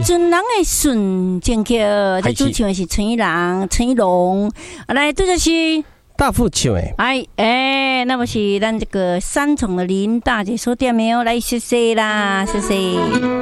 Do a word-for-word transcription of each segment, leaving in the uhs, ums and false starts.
准人的顺正桥，在主唱的是陈一郎、陈一龙，来，这就是大副唱的。 哎哎，那么是咱这个三重的林大姐说点没有？来，谢谢啦，谢谢。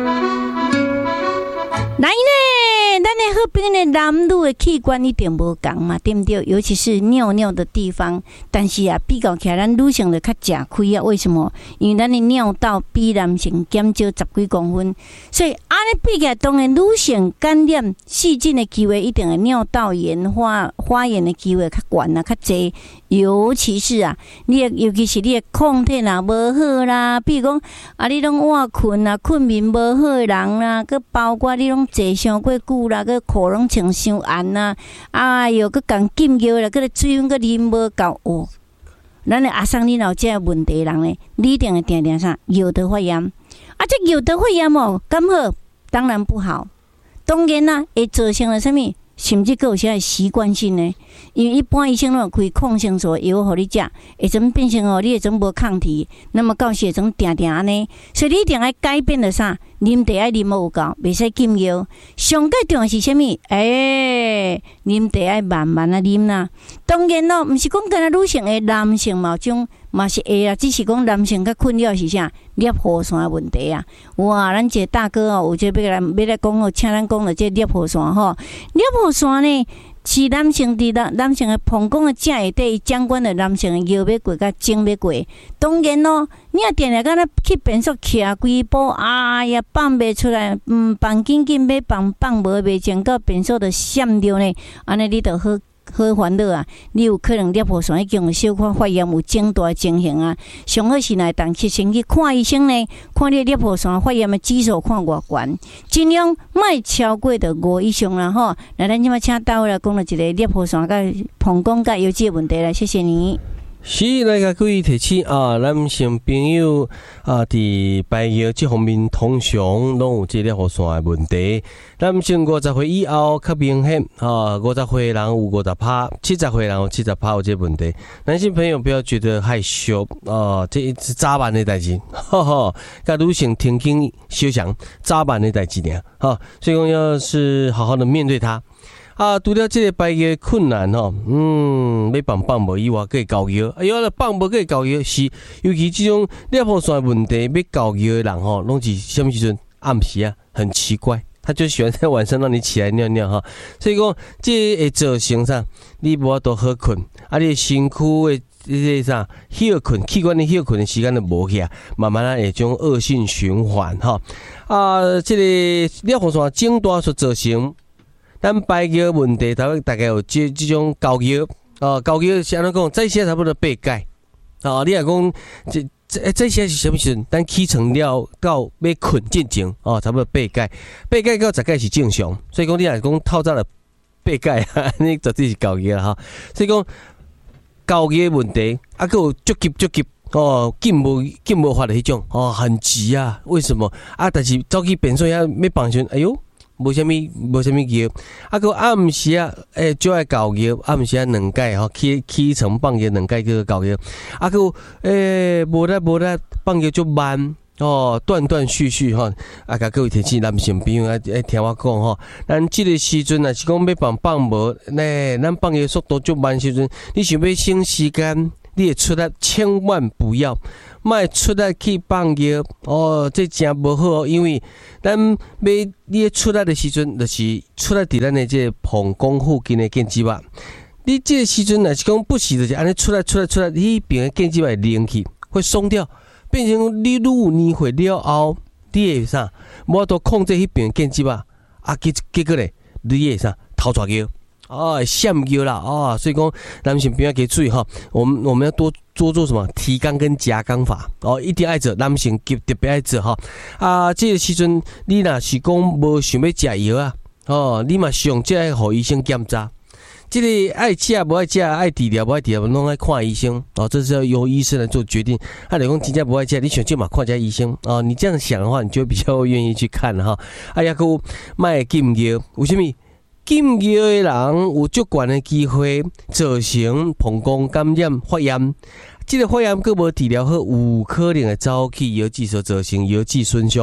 来呢，咱的好朋的男女的器官一定无同嘛，对不对？尤其是尿尿的地方，但是啊，比较起来，咱女性就较吃亏啊。为什么？因为咱的尿道比男性减少十几公分，所以安尼比起来，当然女性感染细菌的机会一定会尿道炎化发炎的机会较悬啊，较济。尤其是啊，你尤其是你的抗体啊无好啦，比如讲啊，你拢晚困啊，困眠无好的人啦，佮包括你拢坐伤过久啦，佮裤拢穿伤暗啦，哎哟，佮共禁药啦，佮个水分佮啉无够哦。咱的阿桑你老这个问题人咧，你一定会定定啥有的发炎，啊，这有的发炎哦，敢好？当然不好。当然啦，会造成了什么？甚至佫有些习惯性呢，因为一般医生拢会开抗生素药互你食，会怎变成哦，你会怎无抗体，那么到时会怎定定安尼，所以你一定要改变了啥？啉茶爱啉有够，袂使禁药。上最重要是啥物？诶、欸，啉茶爱慢慢啊啉啦。当然咯，毋是讲干那女性的，男性嘛种嘛是会啊，只是讲男性较困扰是啥？尿壶酸的问题啊！哇，咱这大哥哦，有这要来要来讲哦，请咱讲了这尿壶酸吼，尿壶酸呢是男性伫男男性的膀胱的正下底相关的男性的腰要过甲颈要过。当然咯，你啊定定敢若去便所徛规步，哎呀放袂出来，嗯，放紧紧要放放无袂前到便所就闪着呢，安尼你就好。好烦恼啊！你有可能尿壶酸已经有小可发炎，有肿大情形啊。上好是来当去先去看医生呢，看你尿壶酸发炎的指数看偌悬，尽量莫超过着五以上啦吼。来，咱即马请到来讲了一个尿壶酸甲膀胱甲腰肌的问题来，谢谢你。 是来甲各位提醒啊，男性朋友啊，伫排尿这方面通常拢有这尿壶酸的问题。男性五十岁以后较明显啊，五十岁人有五十趴，七十岁人有七十趴有这问题。男性朋友不要觉得害羞啊，这是早晚的代志，哈哈。甲女性天经相常，早晚的代志尔，哈。所以讲要是好好的面对它。啊，除了这个排尿困难吼，嗯，要放放无以外，可以交药。哎呦，放无可以交药是，尤其这种尿壶酸问题要交药的人吼，拢是什么时阵？暗时啊，很奇怪，他就喜欢在晚上让你起来尿尿哈。所以讲，这会造成啥？你无法度好困，啊，你身躯的这个啥休困，器官的休困的时间就无起来，慢慢啊，会种恶性循环哈。啊，这个尿壶酸肿大所造成。咱排尿问题，大概大概有这这种交尿啊，交尿是安怎讲？这些差不多八届啊。你若讲这这这些是什么时阵？咱起床了到要困之前哦，差不多八届，八届到十届是正常。所以讲你若讲透早了八届，你绝对是交尿哈。所以讲交尿问题，啊，佮有足急足急哦，紧无紧无法的迄种哦，很急啊。为什么啊？但是走去便所遐要放时，哎哟。无啥物，无啥物尿，啊个暗时啊，诶，就爱交尿，暗时啊两届吼，起起床放尿两届叫做交尿，啊个诶，无力无力放尿就慢哦，断断续续吼，啊甲各位提醒男性朋友啊，诶听我讲吼，咱即个时阵啊是讲要放放无，呢，咱放尿速度就慢时阵，你想要省时间，你会出力，千万不要。莫出来去放尿哦，这真无好哦，因为咱要你出来的时阵，就是出来伫咱的这膀胱附近的腱子肉。你这个时阵若是讲不时就是安尼出来出来出来，你边的腱子肉会冷去，会松掉，变成你愈有年岁了后，你会啥？无法度控制迄边的腱子肉，啊结结果咧，你会啥？偷抓尿。哦，闪尿啦，哦，所以讲男性朋友给注意哈，我们我们要多多做什么提肛跟夹肛法哦，一定爱做，男性特特别爱做哈啊，这个时阵你若是讲无想要食药啊，哦，你嘛上即爱互医生检查，这个爱食无爱食，爱治疗无爱治疗，拢爱看医生哦，这是要由医生来做决定。啊，你讲真正无爱食，你想就嘛看一下医生哦，你这样想的话，你就比较愿意去看哈。啊，抑个莫禁药，为什么？禁药的人有足悬的机会造成膀胱感染发炎，这个发炎佫无治疗好，有可能会走去腰肌所造成腰肌损伤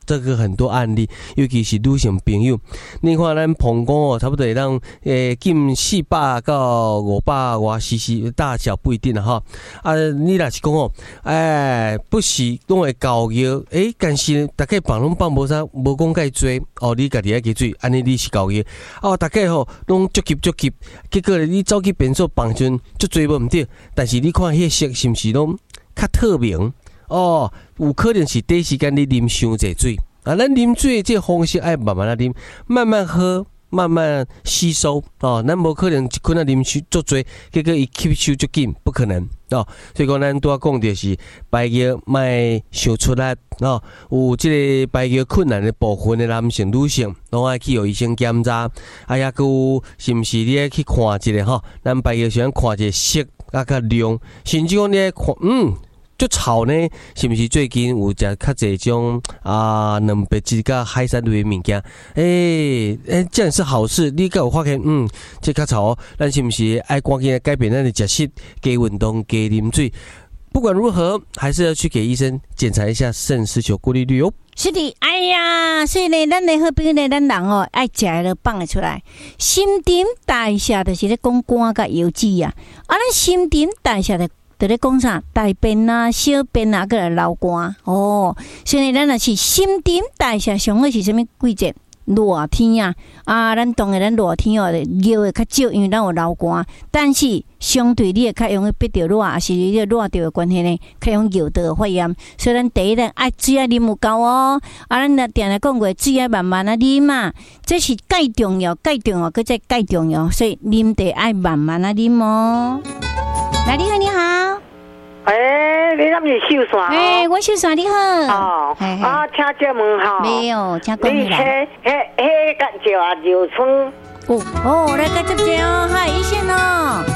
这个很多案例，尤其是女性朋友，你看咱膀胱哦，差不多会当诶近四百到五百外 C C 大小不一定啦哈。啊，你若是讲哦，哎，不是拢会高药，诶，但是大概放拢放无啥，无讲介多哦，你家己爱记水，安尼你是高药。哦，大概吼拢足急足急，结果你走去便所放阵足多无毋对，但是你看迄色是毋是拢较透明？哦，有可能是短时间你啉伤济水啊！咱啉水这个方式爱慢慢啊啉，慢慢喝，慢慢吸收哦。咱无可能一困啊啉伤足多，结果伊吸收足紧，不可能哦。所以讲，咱拄仔讲着是排尿卖伤出力哦。有即个排尿困难的部分的男性、女性，拢爱去有医生检查。啊，也有是毋是你爱去看一下吼？咱排尿时阵看一下色啊，甲量，甚至讲你爱看嗯。足臭呢，是毋是最近有食较济种啊蛋白质甲海产类的物件？诶、欸、诶、欸，这样是好事。你敢有发现？嗯，这较臭哦，咱是毋是爱赶紧来改变咱的食食，加运动，加啉水？不管如何，还是要去给医生检查一下肾丝球过滤率哦。 是的，哎呀，所以呢，咱的好朋友呢，咱人哦，爱食了放得出来。新陈代谢就是咧讲肝甲油脂啊，啊，咱新陈代谢的。就咧讲啥大便啊、小便啊，过来流汗哦。所以咱若是新陈代谢上好是啥物季节？热天啊，啊，咱当然咱热天哦，尿会较少，因为咱有流汗。但是相对你会较容易逼到热，还是你热到的关系呢，较容易尿道发炎。所以咱第一咱爱水爱啉有够哦。啊，咱若定来讲过，水爱慢慢啊啉嘛，这是介重要、介重要，搁再介重要。所以啉茶爱慢慢啊啉哦。来，你好，你好。 哎、欸，你敢是秀山？ 哎、欸，我秀山，你好。 哦，嘿嘿啊，请借问哈。 没有，请讲你来。 迄、迄、迄个叫啊，刘春。 哦哦，来个接接哦，嗨，医生哦。